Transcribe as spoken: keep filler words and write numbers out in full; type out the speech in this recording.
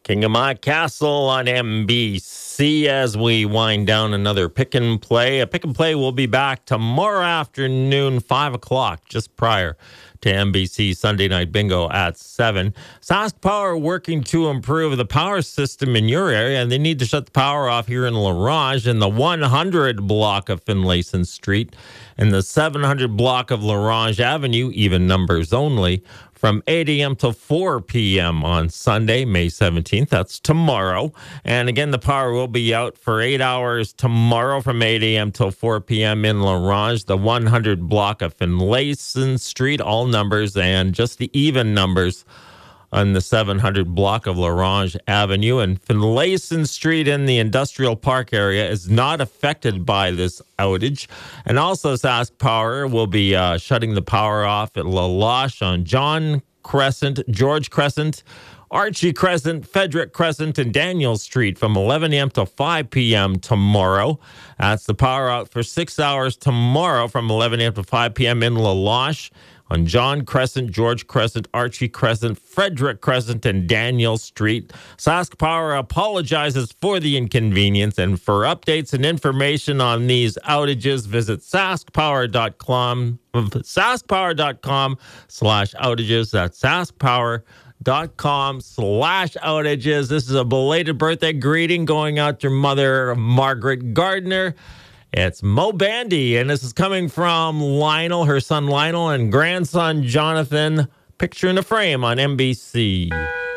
King of My Castle on N B C as we wind down another pick and play. A pick and play will be back tomorrow afternoon, five o'clock, just prior to N B C Sunday Night Bingo at seven. Sask Power working to improve the power system in your area, and they need to shut the power off here in Larange in the one hundred block of Finlayson Street and the seven hundred block of Larange Avenue, even numbers only, from eight a.m. to four p.m. on Sunday, May seventeenth. That's tomorrow. And again, the power will be out for eight hours tomorrow from eight a.m. till four p.m. in Larange, the one hundred block of Finlayson Street, all numbers, and just the even numbers on the seven hundred block of Larange Avenue. And Finlayson Street in the Industrial Park area is not affected by this outage. And also, Sask Power will be uh, shutting the power off at La Loche on John Crescent, George Crescent, Archie Crescent, Frederick Crescent, and Daniel Street from eleven a.m. to five p.m. tomorrow. That's the power out for six hours tomorrow from eleven a.m. to five p.m. in La Loche on John Crescent, George Crescent, Archie Crescent, Frederick Crescent, and Daniel Street. Sask Power apologizes for the inconvenience, and for updates and information on these outages, visit sask power dot com, sask power dot com slash outages. That's sask power dot com slash outages. This is a belated birthday greeting going out to Mother Margaret Gardner. It's Mo Bandy, and this is coming from Lionel, her son Lionel, and grandson Jonathan. Picture in the frame on N B C.